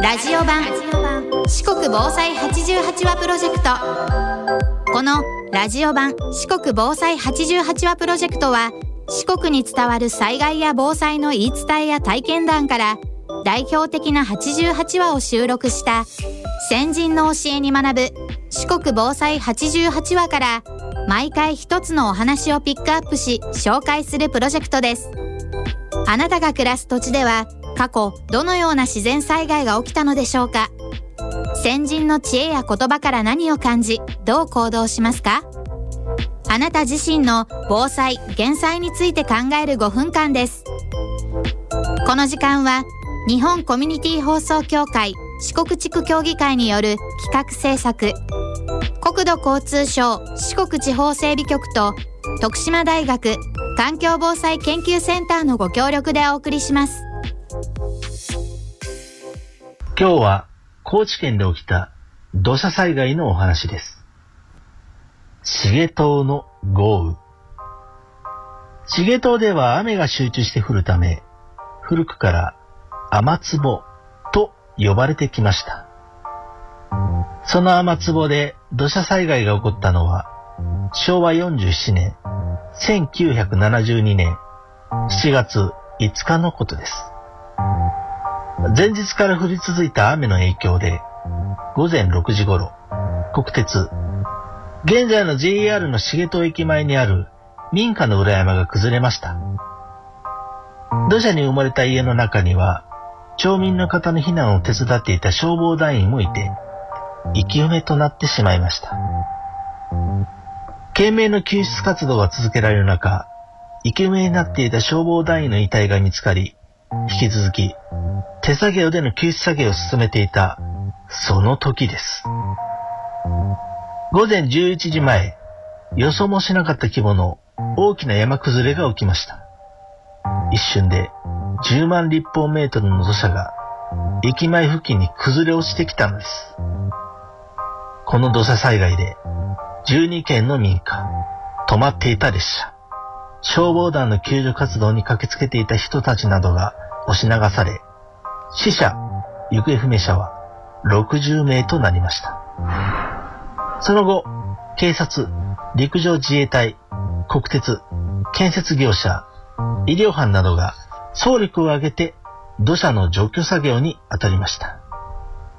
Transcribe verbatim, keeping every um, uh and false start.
ラジオ版四国防災はちじゅうはちわプロジェクト。このラジオ版四国防災はちじゅうはちわプロジェクトは、四国に伝わる災害や防災の言い伝えや体験談から代表的なはちじゅうはちわを収録した先人の教えに学ぶ四国防災はちじゅうはちわから、毎回一つのお話をピックアップし紹介するプロジェクトです。あなたが暮らす土地では過去どのような自然災害が起きたのでしょうか。先人の知恵や言葉から何を感じ、どう行動しますか。あなた自身の防災・減災について考えるごふんかんです。この時間は日本コミュニティ放送協会四国地区協議会による企画制作、国土交通省四国地方整備局と徳島大学環境防災研究センターのご協力でお送りします。 今日は高知県で起きた土砂災害のお話です。繁藤の豪雨。繁藤では雨が集中して降るため、古くから雨壺と呼ばれてきました。その雨壺で土砂災害が起こったのはしょうわよんじゅうななねんせんきゅうひゃくななじゅうにねんしちがついつかのことです。前日から降り続いた雨の影響でごぜんろくじ頃、国鉄、現在の ジェイアール の繁藤駅前にある民家の裏山が崩れました。土砂に埋もれた家の中には町民の方の避難を手伝っていた消防団員もいて、生き埋めとなってしまいました。懸命の救出活動が続けられる中、生き埋めになっていた消防団員の遺体が見つかり、引き続き手作業での救出作業を進めていたその時です。ごぜんじゅういちじまえ、予想もしなかった規模の大きな山崩れが起きました。一瞬でじゅうまんりっぽんメートルの土砂が駅前付近に崩れ落ちてきたのです。この土砂災害でじゅうにけんの民家、止まっていた列車、消防団の救助活動に駆けつけていた人たちなどが押し流され、死者、行方不明者はろくじゅうめいとなりました。その後、警察、陸上自衛隊、国鉄、建設業者、医療班などが総力を挙げて土砂の除去作業に当たりました。